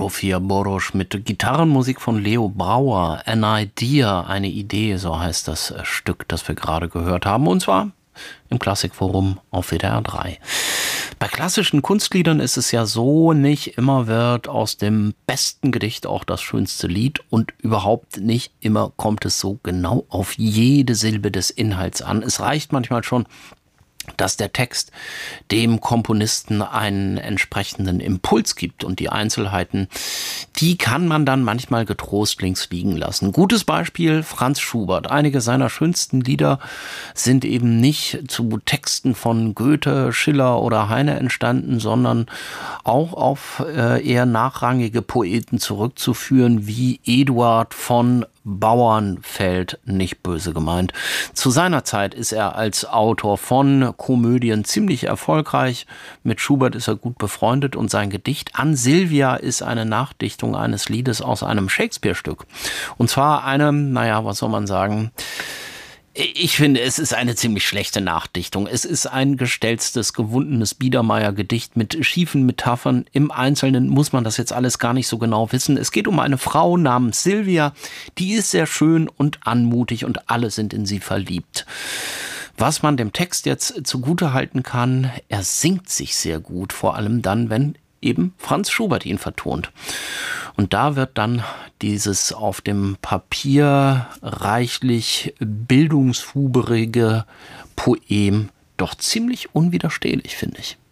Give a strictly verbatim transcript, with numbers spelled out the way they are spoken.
Sophia Borosch mit Gitarrenmusik von Leo Brauer. An Idea, eine Idee, so heißt das Stück, das wir gerade gehört haben. Und zwar im Klassikforum auf W D R drei. Bei klassischen Kunstliedern ist es ja so, nicht immer wird aus dem besten Gedicht auch das schönste Lied und überhaupt nicht immer kommt es so genau auf jede Silbe des Inhalts an. Es reicht manchmal schon, dass der Text dem Komponisten einen entsprechenden Impuls gibt und die Einzelheiten, die kann man dann manchmal getrost links liegen lassen. Gutes Beispiel Franz Schubert. Einige seiner schönsten Lieder sind eben nicht zu Texten von Goethe, Schiller oder Heine entstanden, sondern auch auf äh, eher nachrangige Poeten zurückzuführen, wie Eduard von Bauernfeld, nicht böse gemeint. Zu seiner Zeit ist er als Autor von Komödien ziemlich erfolgreich. Mit Schubert ist er gut befreundet und sein Gedicht An Silvia ist eine Nachdichtung eines Liedes aus einem Shakespeare-Stück. Und zwar eine, naja, was soll man sagen, ich finde, es ist eine ziemlich schlechte Nachdichtung. Es ist ein gestelztes, gewundenes Biedermeier-Gedicht mit schiefen Metaphern. Im Einzelnen muss man das jetzt alles gar nicht so genau wissen. Es geht um eine Frau namens Silvia, die ist sehr schön und anmutig und alle sind in sie verliebt. Was man dem Text jetzt zugute halten kann, er singt sich sehr gut, vor allem dann, wenn eben Franz Schubert ihn vertont. Und da wird dann dieses auf dem Papier reichlich bildungshuberige Poem doch ziemlich unwiderstehlich, finde ich.